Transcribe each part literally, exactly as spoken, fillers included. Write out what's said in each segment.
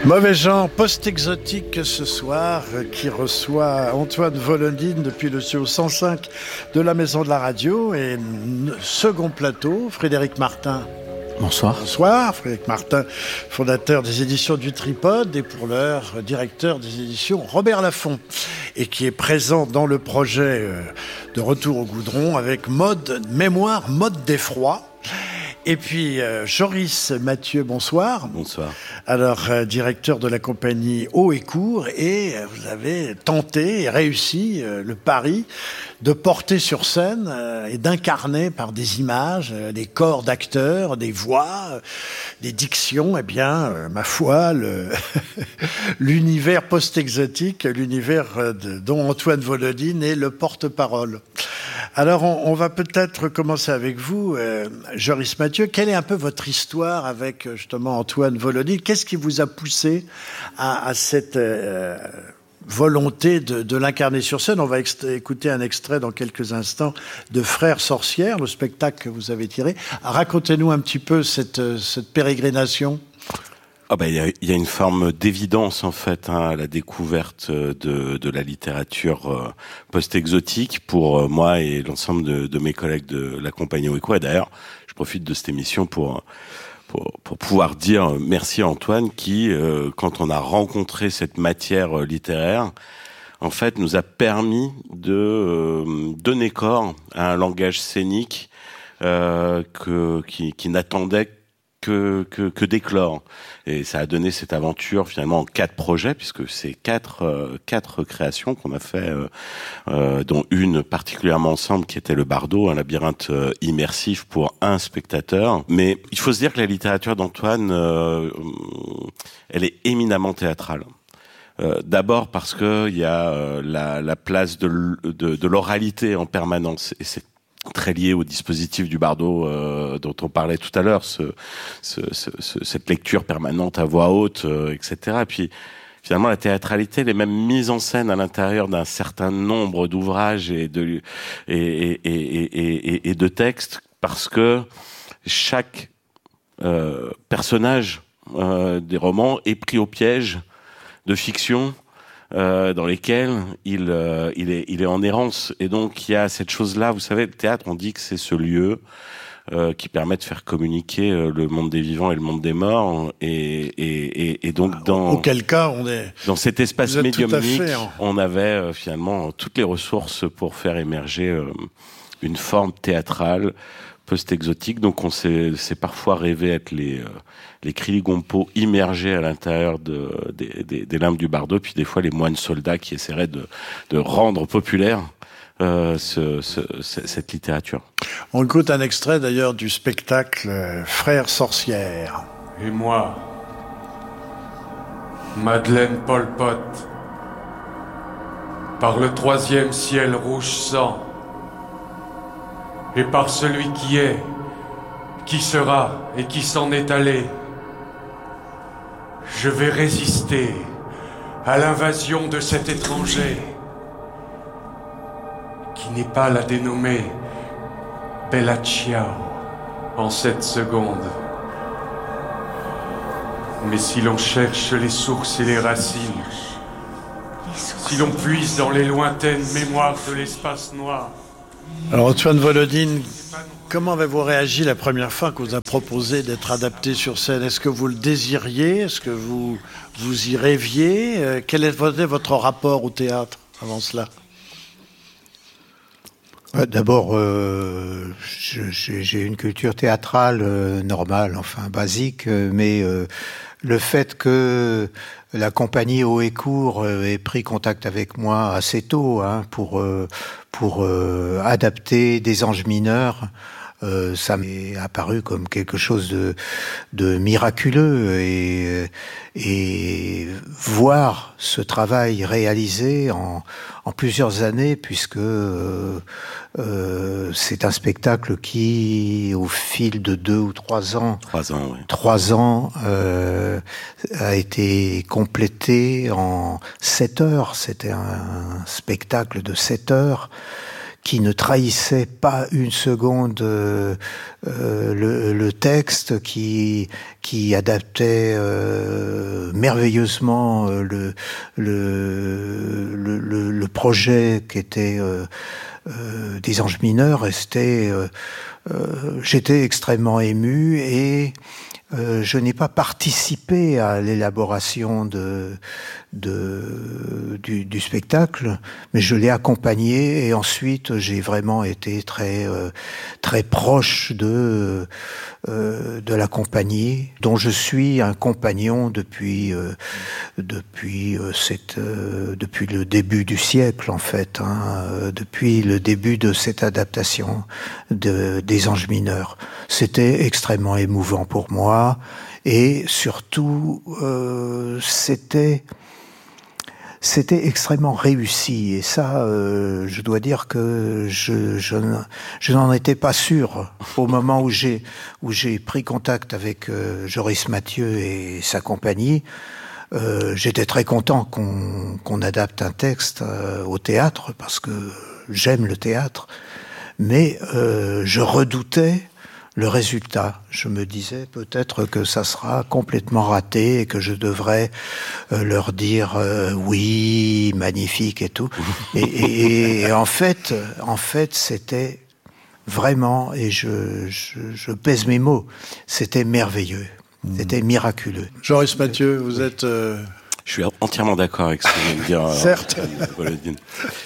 Mauvais genre post-exotique ce soir qui reçoit Antoine Volodine depuis le studio cent cinq de la Maison de la Radio et second plateau, Frédéric Martin. Bonsoir. Bonsoir, Frédéric Martin, fondateur des éditions du Tripode et pour l'heure directeur des éditions Robert Laffont et qui est présent dans le projet de Retour au Goudron avec mode mémoire, mode d'effroi. Et puis, euh, Joris Mathieu, bonsoir. Bonsoir. Alors, euh, directeur de la compagnie Haut et Court, et euh, vous avez tenté et réussi euh, le pari de porter sur scène euh, et d'incarner par des images, euh, des corps d'acteurs, des voix, euh, des dictions, eh bien, euh, ma foi, le l'univers post-exotique, l'univers euh, de, dont Antoine Volodine est le porte-parole. Alors, on, on va peut-être commencer avec vous, euh, Joris Mathieu. Quelle est un peu votre histoire avec, justement, Antoine Volodine? Qu'est-ce qui vous a poussé à, à cette euh, volonté de, de l'incarner sur scène? On va ex- écouter un extrait dans quelques instants de Frères sorcières, le spectacle que vous avez tiré. Racontez-nous un petit peu cette, cette pérégrination. Ah ben, il y a, y a une forme d'évidence en fait hein, à la découverte de, de la littérature euh, post-exotique pour euh, moi et l'ensemble de, de mes collègues de la compagnie Haut et Court. Et d'ailleurs, je profite de cette émission pour pour, pour pouvoir dire merci à Antoine qui, euh, quand on a rencontré cette matière littéraire, en fait, nous a permis de euh, donner corps à un langage scénique euh, que qui, qui n'attendait que, que, que d'éclore. Et ça a donné cette aventure finalement en quatre projets, puisque c'est quatre, euh, quatre créations qu'on a fait, euh, euh, dont une particulièrement ensemble qui était le Bardo, un labyrinthe euh, immersif pour un spectateur. Mais il faut se dire que la littérature d'Antoine, euh, elle est éminemment théâtrale. Euh, d'abord parce que il y a euh, la, la place de, de, de l'oralité en permanence, et c'est très lié au dispositif du Bardo euh, dont on parlait tout à l'heure, ce, ce, ce, cette lecture permanente à voix haute, euh, et cetera. Et puis finalement la théâtralité, elle est même mise en scène à l'intérieur d'un certain nombre d'ouvrages et de et, et, et, et, et, et de textes, parce que chaque euh, personnage euh, des romans est pris au piège de fiction. Euh, dans lesquels il euh, il est il est en errance, et donc il y a cette chose-là. Vous savez, le théâtre, on dit que c'est ce lieu euh, qui permet de faire communiquer euh, le monde des vivants et le monde des morts, et et et, et donc dans auquel cas on est dans cet espace médiumnique, fait, hein. On avait euh, finalement toutes les ressources pour faire émerger euh, une forme théâtrale post-exotique. Donc on s'est, s'est parfois rêvé être les euh, les Kriligompo immergés à l'intérieur de, des, des, des limbes du Bardo, puis des fois les moines soldats qui essaieraient de, de rendre populaire euh, ce, ce, cette littérature. On écoute un extrait d'ailleurs du spectacle Frères sorcières. Et moi, Madeleine Pol Pot, par le troisième ciel rouge sang, et par celui qui est, qui sera et qui s'en est allé, je vais résister à l'invasion de cet étranger qui n'est pas la dénommée Bella Ciao en cette seconde. Mais si l'on cherche les sources et les racines, si l'on puise dans les lointaines mémoires de l'espace noir. Alors Antoine Volodine, comment avez-vous réagi la première fois qu'on vous a proposé d'être adapté sur scène? Est-ce que vous le désiriez? Est-ce que vous, vous y rêviez? euh, Quel était votre rapport au théâtre avant cela? D'abord, euh, je, j'ai une culture théâtrale euh, normale, enfin basique, euh, mais euh, le fait que la compagnie Haut et Court euh, ait pris contact avec moi assez tôt hein, pour euh, pour euh, adapter des Anges mineurs, euh, ça m'est apparu comme quelque chose de de miraculeux, et et voir ce travail réalisé en en plusieurs années, puisque euh, euh, c'est un spectacle qui, au fil de deux ou trois ans, trois ans, oui. trois ans, euh, a été complété en sept heures. C'était un spectacle de sept heures qui ne trahissait pas une seconde euh, euh, le, le texte, qui qui adaptait euh, merveilleusement euh, le, le le le projet qui était euh, euh, des Anges mineurs. Et c'était, euh, euh, j'étais extrêmement ému et Euh, je n'ai pas participé à l'élaboration de, de, du, du spectacle, mais je l'ai accompagné et ensuite j'ai vraiment été très, euh, très proche de, euh, de la compagnie, dont je suis un compagnon depuis, euh, depuis, euh, cette, euh, depuis le début du siècle, en fait, hein, euh, depuis le début de cette adaptation de, des Anges mineurs. C'était extrêmement émouvant pour moi. Et surtout, euh, c'était c'était extrêmement réussi. Et ça, euh, je dois dire que je je, je n'en étais pas sûr au moment où j'ai où j'ai pris contact avec euh, Joris Mathieu et sa compagnie. Euh, j'étais très content qu'on qu'on adapte un texte euh, au théâtre parce que j'aime le théâtre, mais euh, je redoutais le résultat. Je me disais peut-être que ça sera complètement raté et que je devrais euh, leur dire euh, oui, magnifique et tout. Et, et, et en fait, en fait, c'était vraiment, et je, je, je pèse mes mots, c'était merveilleux, c'était miraculeux. Joris Mathieu, vous êtes... Euh... Je suis entièrement d'accord avec ce que vient de dire. Certes. Volodine.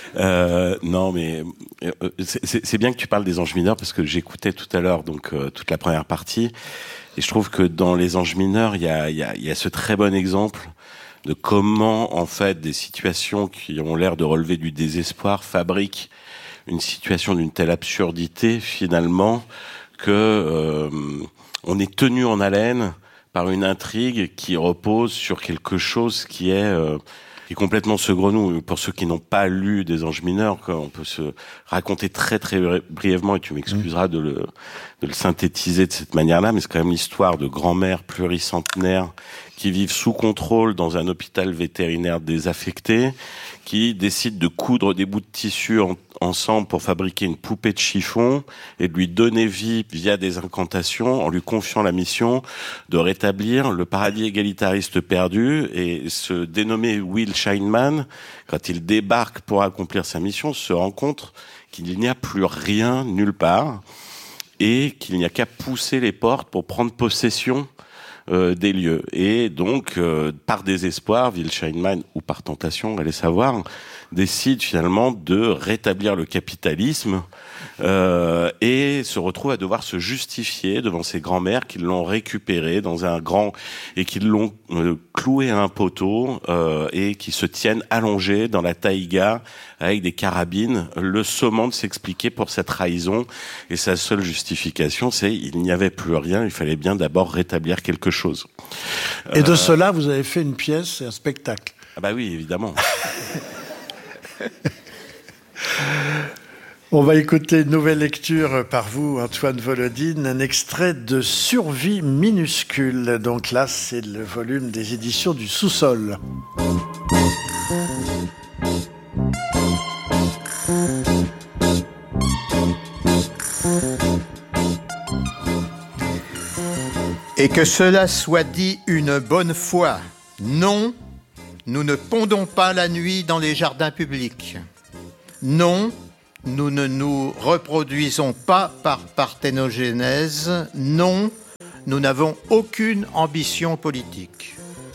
Euh, non, mais euh, c'est, c'est bien que tu parles des Anges mineurs parce que j'écoutais tout à l'heure donc euh, toute la première partie et je trouve que dans les Anges mineurs il y a, il y a, il y a ce très bon exemple de comment en fait des situations qui ont l'air de relever du désespoir fabriquent une situation d'une telle absurdité finalement que euh, on est tenu en haleine par une intrigue qui repose sur quelque chose qui est, euh, qui est complètement saugrenou. Pour ceux qui n'ont pas lu des Anges mineurs, quoi, on peut se raconter très très brièvement, et tu m'excuseras de le, de le synthétiser de cette manière-là, mais c'est quand même l'histoire de grand-mères pluricentenaires qui vivent sous contrôle dans un hôpital vétérinaire désaffecté, qui décident de coudre des bouts de tissu en, ensemble pour fabriquer une poupée de chiffon et de lui donner vie via des incantations en lui confiant la mission de rétablir le paradis égalitariste perdu. Et ce dénommé Will Scheinman, quand il débarque pour accomplir sa mission, se rend compte qu'il n'y a plus rien nulle part et qu'il n'y a qu'à pousser les portes pour prendre possession Euh, des lieux. Et donc, euh, par désespoir, Will Scheinman, ou par tentation, allez savoir, décide finalement de rétablir le capitalisme euh, et se retrouve à devoir se justifier devant ses grands-mères qui l'ont récupéré dans un grand... et qui l'ont euh, cloué à un poteau euh, et qui se tiennent allongés dans la taïga avec des carabines, le sommant de s'expliquer pour sa trahison. Et sa seule justification, c'est il n'y avait plus rien, il fallait bien d'abord rétablir quelque chose. Et de euh... cela, vous avez fait une pièce et un spectacle. Ah bah oui, évidemment. On va écouter une nouvelle lecture par vous, Antoine Volodine, un extrait de Survie minuscule. Donc là, c'est le volume des éditions du Sous-sol. Et que cela soit dit une bonne fois. Non, nous ne pondons pas la nuit dans les jardins publics. Non, nous ne nous reproduisons pas par parthénogenèse. Non, nous n'avons aucune ambition politique.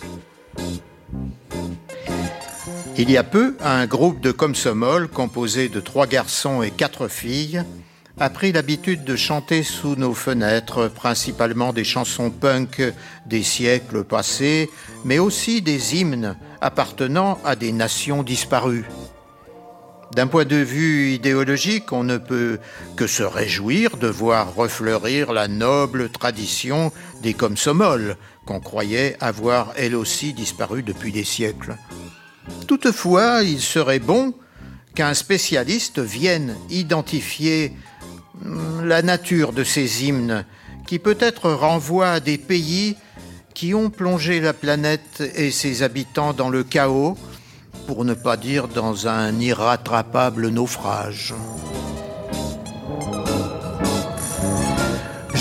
Il y a peu, un groupe de komsomol composé de trois garçons et quatre filles a pris l'habitude de chanter sous nos fenêtres, principalement des chansons punk des siècles passés, mais aussi des hymnes appartenant à des nations disparues. D'un point de vue idéologique, on ne peut que se réjouir de voir refleurir la noble tradition des komsomol, qu'on croyait avoir elle aussi disparu depuis des siècles. Toutefois, il serait bon qu'un spécialiste vienne identifier la nature de ces hymnes, qui peut-être renvoient à des pays qui ont plongé la planète et ses habitants dans le chaos, pour ne pas dire dans un irrattrapable naufrage.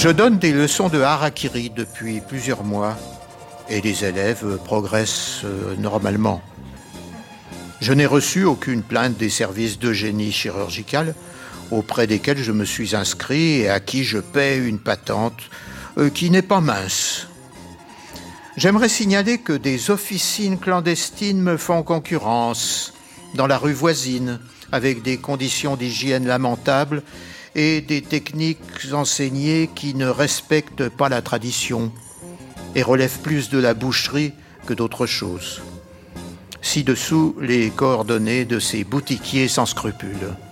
Je donne des leçons de harakiri depuis plusieurs mois et les élèves progressent euh, normalement. Je n'ai reçu aucune plainte des services d'eugénie chirurgicale auprès desquels je me suis inscrit et à qui je paie une patente euh, qui n'est pas mince. J'aimerais signaler que des officines clandestines me font concurrence dans la rue voisine avec des conditions d'hygiène lamentables et des techniques enseignées qui ne respectent pas la tradition et relèvent plus de la boucherie que d'autre chose. Ci-dessous, les coordonnées de ces boutiquiers sans scrupules.